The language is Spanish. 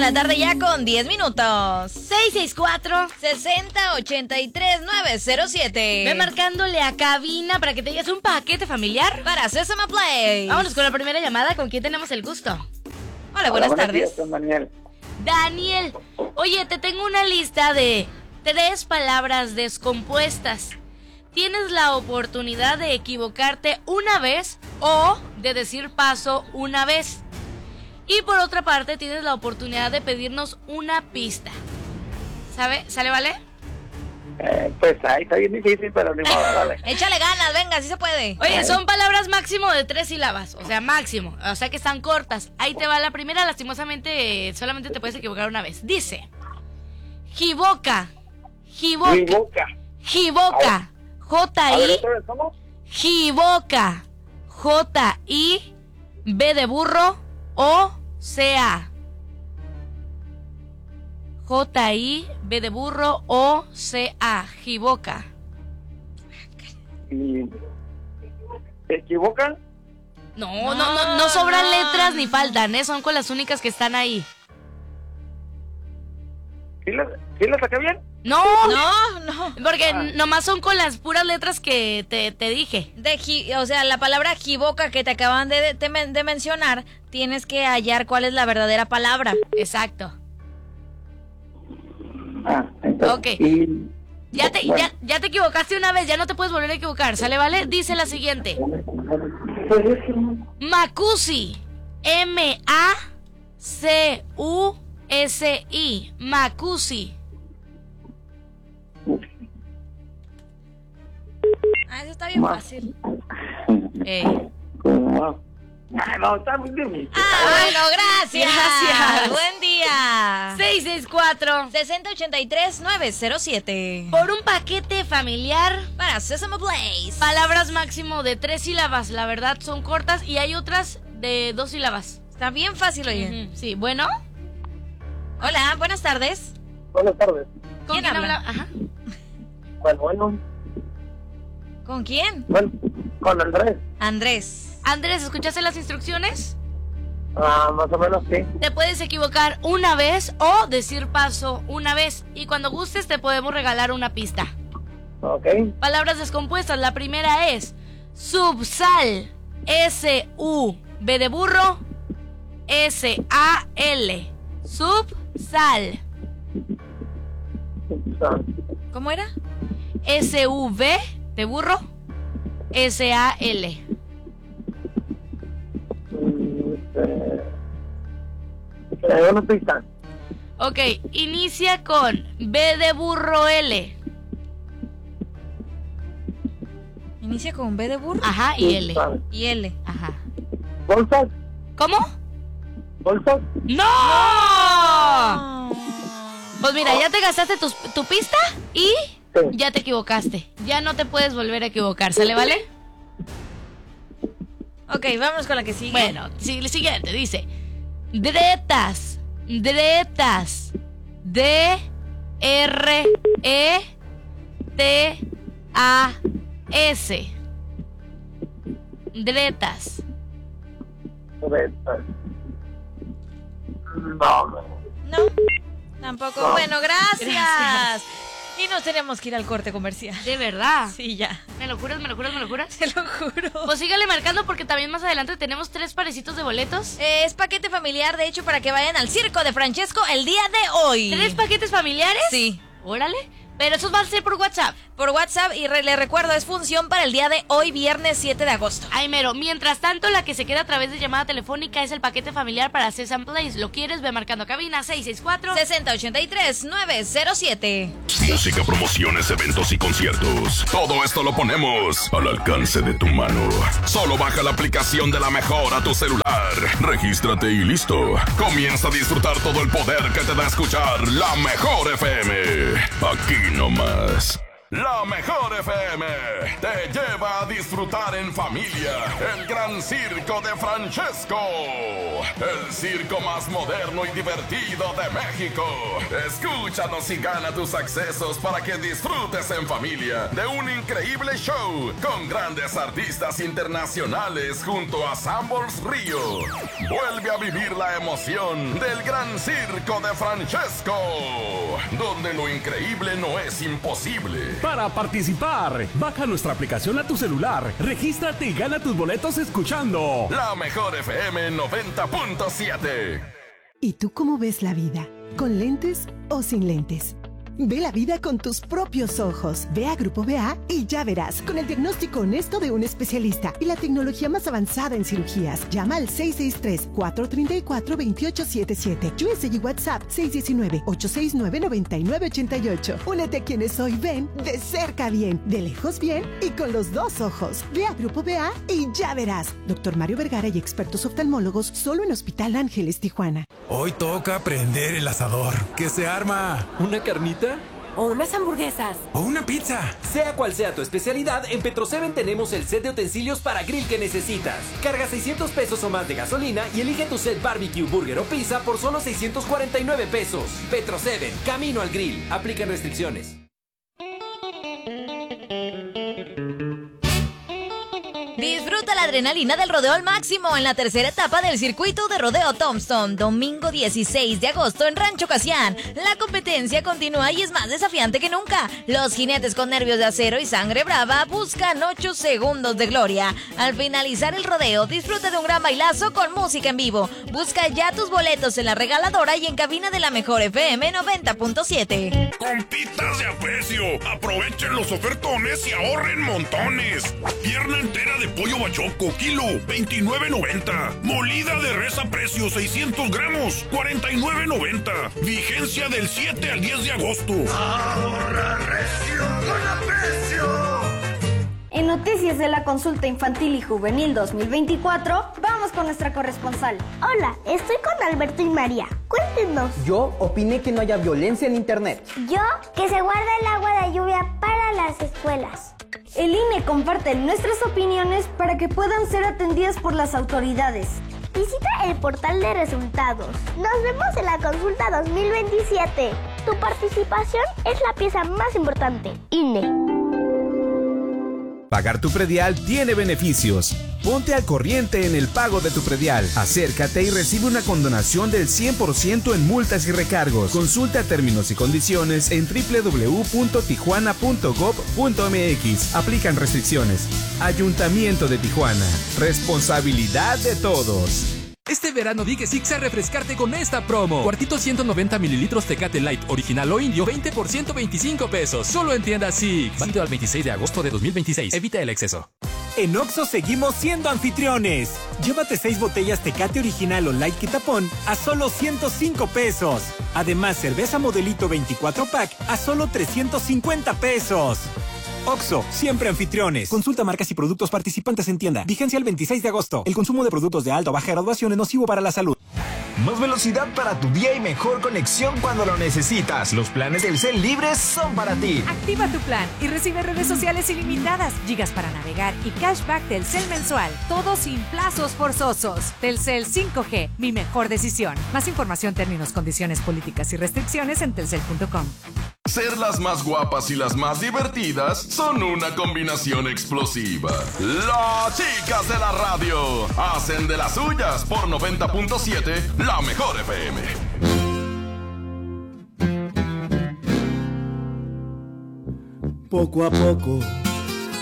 la tarde ya con 10 minutos. 664-6083-907. Ve marcándole a cabina para que te lleves un paquete familiar para Sesame Place. Vámonos con la primera llamada. ¿Con quién tenemos el gusto? Hola, buenas tardes. Días, Daniel. Daniel, oye, te tengo una lista de 3 palabras descompuestas. Tienes la oportunidad de equivocarte una vez o de decir paso una vez. Y por otra parte, tienes la oportunidad de pedirnos una pista. ¿Sale, vale? Pues ahí está bien difícil, pero ni modo, dale. Échale ganas, venga, sí se puede. Oye, son palabras máximo de 3 sílabas. O sea, máximo. O sea que están cortas. Ahí te va la primera. Lastimosamente, solamente te puedes equivocar una vez. Dice: Jiboca. Jiboca. Jiboca. A ver, J-I. ¿otra vez cómo? Jiboca. J-I-B de burro O-C-A. J-I-B de burro O-C-A. Jiboca. ¿Y ¿se equivocan? No sobran letras ni faltan, ¿eh? Son con las únicas que están ahí. ¿Sí la saqué bien? No, No. porque nomás son con las puras letras que te dije. O sea, la palabra jiboca que te acaban de mencionar, tienes que hallar cuál es la verdadera palabra. Exacto. Entonces, Ok. y- Ya te equivocaste una vez, ya no te puedes volver a equivocar, ¿sale, vale? Dice la siguiente. Macusi. M-A-C-U-S-I. Macusi. Eso está bien fácil. No, está muy difícil. Bueno, gracias. Gracias. Buen día. 664. 6083-907. Por un paquete familiar. Para Sesame Place. Palabras máximo de 3 sílabas. La verdad son cortas y hay otras de 2 sílabas. Está bien fácil, oye. Ujú, sí, bueno. Hola, buenas tardes. Buenas tardes. ¿Con ¿Quién habla? Ajá. Bueno, ¿Con quién? con Andrés. Andrés. Andrés, ¿escuchaste las instrucciones? Más o menos sí. Te puedes equivocar una vez o decir paso una vez. Y cuando gustes te podemos regalar una pista. Ok. Palabras descompuestas. La primera es subsal. S-U-B de burro. S-A-L. Subsal. ¿Cómo era? S-U-V de burro. S-A-L. Una pista. Ok, inicia con B de burro L. Inicia con B de burro Ajá, y L. y L. Ajá. ¿Bolsas? ¿Cómo? ¿Bolsas? ¡No! Pues mira, ya te gastaste tu pista y Sí. ya te equivocaste. Ya no te puedes volver a equivocar, ¿sale, vale? Ok, vámonos con la que sigue. Bueno, sí, el siguiente dice: Dretas. Dretas. D-R-E-T-A-S. Dretas. No. No, tampoco. Bueno, gracias. Y nos tenemos que ir al corte comercial. De verdad. Sí, ya. ¿Me lo juras? Te lo juro. Pues sígale marcando porque también más adelante tenemos 3 parecitos de boletos. Es paquete familiar, de hecho, para que vayan al circo de Francesco el día de hoy. 3 paquetes familiares. Sí. Órale. Pero esos van a ser por WhatsApp. Por WhatsApp y le recuerdo, es función para el día de hoy, viernes 7 de agosto. Ay, mero. Mientras tanto, la que se queda a través de llamada telefónica es el paquete familiar para Sesame Place. ¿Lo quieres? Ve marcando cabina 664 6083-907. Música, promociones, eventos y conciertos. Todo esto lo ponemos al alcance de tu mano. Solo baja la aplicación de La Mejor a tu celular. Regístrate y listo. Comienza a disfrutar todo el poder que te da escuchar La Mejor FM. Aquí nomás. La Mejor FM te lleva a disfrutar en familia el Gran Circo de Francesco. El circo más moderno y divertido de México. Escúchanos y gana tus accesos para que disfrutes en familia de un increíble show con grandes artistas internacionales junto a Sambors Río. Vuelve a vivir la emoción del Gran Circo de Francesco, donde lo increíble no es imposible. Para participar, baja nuestra aplicación a tu celular, regístrate y gana tus boletos escuchando La Mejor FM 90.7. ¿Y tú cómo ves la vida? ¿Con lentes o sin lentes? Ve la vida con tus propios ojos. Ve a Grupo BA y ya verás, con el diagnóstico honesto de un especialista y la tecnología más avanzada en cirugías. Llama al 663-434-2877. USA y WhatsApp 619-869-9988. Únete a quienes hoy ven de cerca bien, de lejos bien y con los dos ojos. Ve a Grupo BA y ya verás. Dr. Mario Vergara y expertos oftalmólogos solo en Hospital Ángeles, Tijuana. Hoy toca prender el asador. ¿Qué se arma? ¿Una carnita? O unas hamburguesas. O una pizza. Sea cual sea tu especialidad, en Petro 7 tenemos el set de utensilios para grill que necesitas. Carga 600 pesos o más de gasolina y elige tu set barbecue, burger o pizza por solo 649 pesos. Petro 7, camino al grill. Aplican restricciones. Disfruta la adrenalina del rodeo al máximo en la tercera etapa del circuito de rodeo Tombstone, domingo 16 de agosto en Rancho Casián. La competencia continúa y es más desafiante que nunca. Los jinetes con nervios de acero y sangre brava buscan 8 segundos de gloria. Al finalizar el rodeo, disfruta de un gran bailazo con música en vivo. Busca ya tus boletos en la regaladora y en cabina de La Mejor FM 90.7. Compitas de aprecio, aprovechen los ofertones y ahorren montones. Pierna entera de pollo bachoco, kilo, $29.90. Molida de res a precio, 600 gramos, $49.90. Vigencia del 7 al 10 de agosto. Ahorra recio con aprecio. En Noticias de la Consulta Infantil y Juvenil 2024, vamos con nuestra corresponsal. Hola, estoy con Alberto y María. Cuéntenos. Yo opiné que no haya violencia en internet. Yo, que se guarda el agua de lluvia para las escuelas. El INE comparte nuestras opiniones para que puedan ser atendidas por las autoridades. Visita el portal de resultados. Nos vemos en la consulta 2027. Tu participación es la pieza más importante. INE. Pagar tu predial tiene beneficios. Ponte al corriente en el pago de tu predial. Acércate y recibe una condonación del 100% en multas y recargos. Consulta términos y condiciones en www.tijuana.gov.mx. Aplican restricciones. Ayuntamiento de Tijuana. Responsabilidad de todos. Este verano di que sí a refrescarte con esta promo. Cuartito 190 mililitros Tecate Light, original o indio, 20 por 125 pesos. Solo en tiendas Six. Válido al 26 de agosto de 2026. Evita el exceso. En Oxxo seguimos siendo anfitriones. Llévate 6 botellas Tecate original o Light Quitapón a solo 105 pesos. Además, cerveza Modelito 24 pack a solo 350 pesos. Oxxo, siempre anfitriones. Consulta marcas y productos participantes en tienda. Vigencia el 26 de agosto. El consumo de productos de alta o baja graduación es nocivo para la salud. Más velocidad para tu día y mejor conexión cuando lo necesitas. Los planes Telcel libres son para ti. Activa tu plan y recibe redes sociales ilimitadas, gigas para navegar y cashback Telcel mensual. Todo sin plazos forzosos. Telcel 5G, mi mejor decisión. Más información, términos, condiciones, políticas y restricciones en telcel.com. Ser las más guapas y las más divertidas son una combinación explosiva. Las chicas de la radio hacen de las suyas por 90.7 La Mejor FM. Poco a poco